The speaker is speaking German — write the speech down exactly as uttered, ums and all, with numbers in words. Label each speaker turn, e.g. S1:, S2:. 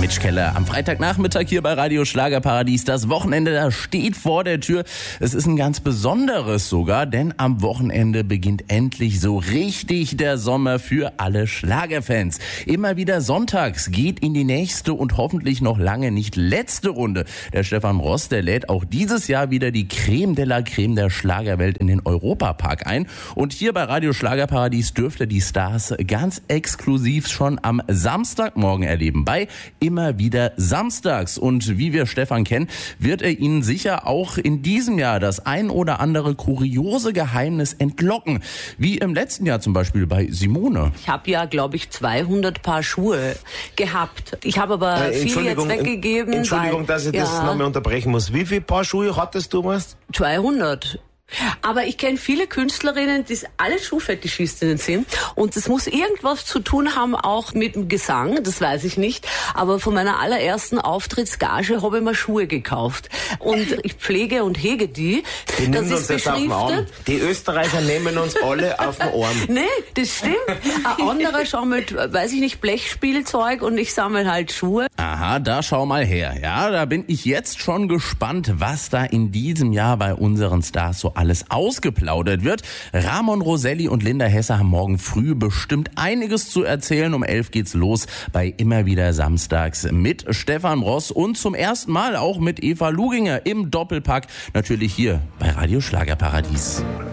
S1: Mitch Keller am Freitagnachmittag hier bei Radio Schlagerparadies. Das Wochenende, da steht vor der Tür. Es ist ein ganz besonderes sogar, denn am Wochenende beginnt endlich so richtig der Sommer für alle Schlagerfans. Immer wieder sonntags geht in die nächste und hoffentlich noch lange nicht letzte Runde. Der Stefan Ross, der lädt auch dieses Jahr wieder die Creme de la Creme der Schlagerwelt in den Europapark ein. Und hier bei Radio Schlagerparadies dürft ihr die Stars ganz exklusiv schon am Samstagmorgen erleben. Bei Immer wieder samstags. Und wie wir Stefan kennen, wird er Ihnen sicher auch in diesem Jahr das ein oder andere kuriose Geheimnis entlocken. Wie im letzten Jahr zum Beispiel bei Simone.
S2: Ich habe ja, glaube ich, zweihundert Paar Schuhe gehabt. Ich habe aber
S3: äh,
S2: viele jetzt weggegeben.
S3: Entschuldigung,
S2: weil,
S3: dass ich
S2: ja,
S3: das nochmal unterbrechen muss. Wie viele Paar Schuhe hattest du, was?
S2: zweihundert. Aber ich kenne viele Künstlerinnen, die alle Schuhfetischistinnen sind. Und das muss irgendwas zu tun haben, auch mit dem Gesang, das weiß ich nicht. Aber von meiner allerersten Auftrittsgage habe ich mir Schuhe gekauft. Und ich pflege und hege die.
S3: Die
S2: das
S3: nehmen uns jetzt auf den Arm. Die Österreicher nehmen uns alle auf den Arm.
S2: Nee, das stimmt. Ein anderer sammelt, weiß ich nicht, Blechspielzeug und ich sammle halt Schuhe.
S1: Aha, da schau mal her. Ja, da bin ich jetzt schon gespannt, was da in diesem Jahr bei unseren Stars so alles ausgeplaudert wird. Ramon Roselli und Linda Hesse haben morgen früh bestimmt einiges zu erzählen. Um elf geht's los bei Immer wieder samstags mit Stefan Ross und zum ersten Mal auch mit Eva Luginger im Doppelpack. Natürlich hier bei Radio Schlagerparadies.